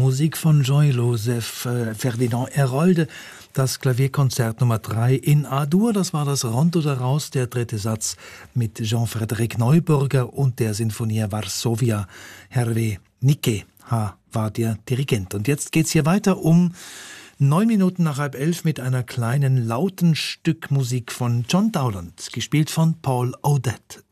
Musik von Jean-Joseph Ferdinand Herolde, das Klavierkonzert Nummer 3 in A-Dur. Das war das Rondo daraus, der dritte Satz mit Jean-Frédéric Neuburger und der Sinfonia Varsovia. Hervé Niquet war der Dirigent. Und jetzt geht's hier weiter um 9 Minuten nach 10:30 mit einer kleinen lauten Stück Musik von John Dowland, gespielt von Paul O'Dette.